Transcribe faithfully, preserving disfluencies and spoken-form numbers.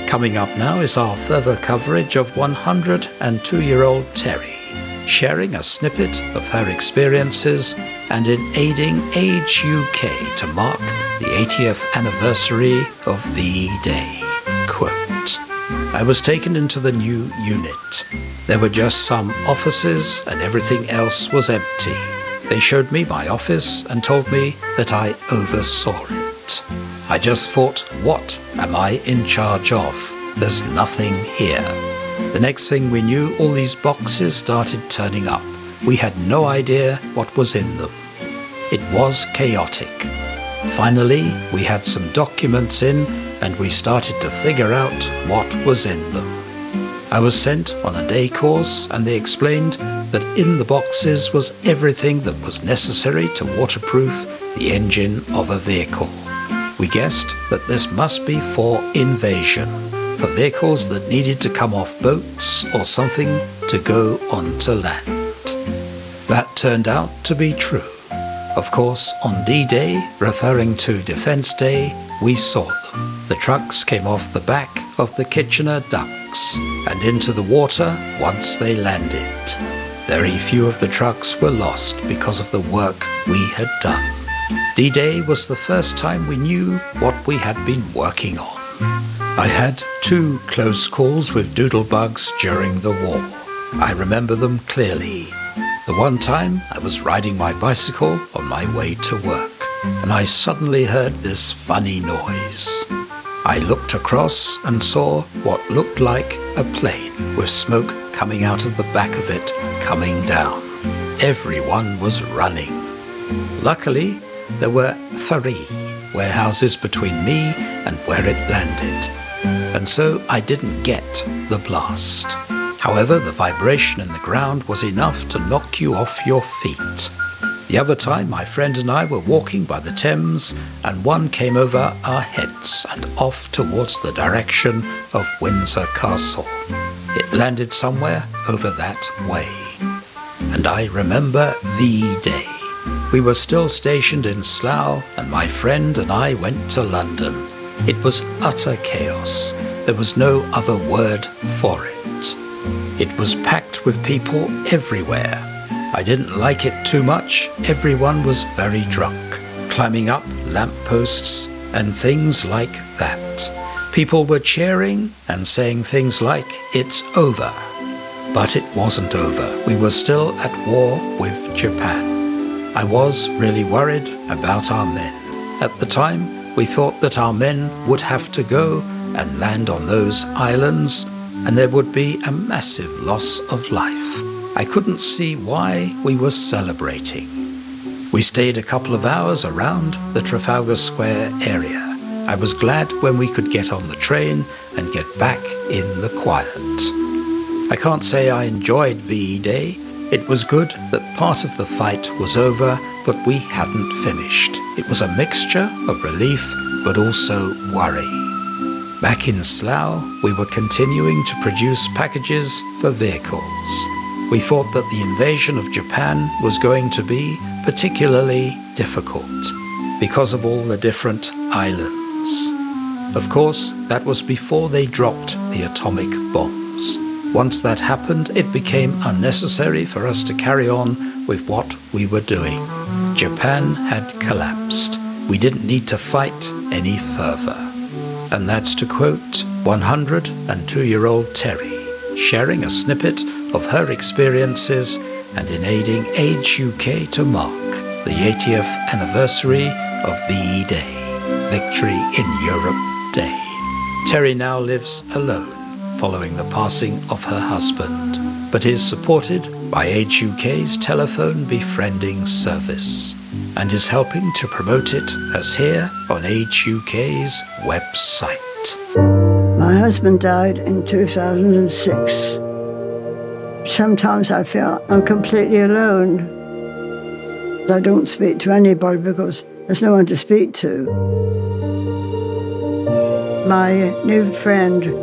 Coming up now is our further coverage of one hundred two-year-old Terry, sharing a snippet of her experiences and in aiding Age U K to mark the eightieth anniversary of V-Day. Quote, "I was taken into the new unit. There were just some offices and everything else was empty. They showed me my office and told me that I oversaw it. I just thought, what am I in charge of? There's nothing here." The next thing we knew, all these boxes started turning up. We had no idea what was in them. It was chaotic. Finally, we had some documents in and we started to figure out what was in them. I was sent on a day course and they explained that in the boxes was everything that was necessary to waterproof the engine of a vehicle. We guessed that this must be for invasion, for vehicles that needed to come off boats or something to go onto land. That turned out to be true. Of course, on D-Day, referring to Defence Day, we saw them. The trucks came off the back of the Kitchener Ducks and into the water once they landed. Very few of the trucks were lost because of the work we had done. D-Day was the first time we knew what we had been working on. I had two close calls with doodlebugs during the war. I remember them clearly. The one time I was riding my bicycle on my way to work, and I suddenly heard this funny noise. I looked across and saw what looked like a plane with smoke coming out of the back of it coming down. Everyone was running. Luckily, there were three warehouses between me and where it landed, and so I didn't get the blast. However, the vibration in the ground was enough to knock you off your feet. The other time, my friend and I were walking by the Thames, and one came over our heads and off towards the direction of Windsor Castle. It landed somewhere over that way. And I remember V-Day. We were still stationed in Slough, and my friend and I went to London. It was utter chaos. There was no other word for it. It was packed with people everywhere. I didn't like it too much. Everyone was very drunk, climbing up lampposts and things like that. People were cheering and saying things like, "It's over." But it wasn't over. We were still at war with Japan. I was really worried about our men. At the time, we thought that our men would have to go and land on those islands, and there would be a massive loss of life. I couldn't see why we were celebrating. We stayed a couple of hours around the Trafalgar Square area. I was glad when we could get on the train and get back in the quiet. I can't say I enjoyed V-Day. It was good that part of the fight was over, but we hadn't finished. It was a mixture of relief, but also worry. Back in Slough, we were continuing to produce packages for vehicles. We thought that the invasion of Japan was going to be particularly difficult because of all the different islands. Of course, that was before they dropped the atomic bombs. Once that happened, it became unnecessary for us to carry on with what we were doing. Japan had collapsed. We didn't need to fight any further. And that's to quote one hundred two-year-old Terry, sharing a snippet of her experiences and in aiding Age U K to mark the eightieth anniversary of V-Day, Victory in Europe Day. Terry now lives alone following the passing of her husband, but is supported by Age U K's telephone befriending service and is helping to promote it as here on Age U K's website. My husband died in two thousand six. Sometimes I feel I'm completely alone. I don't speak to anybody because there's no one to speak to. My new friend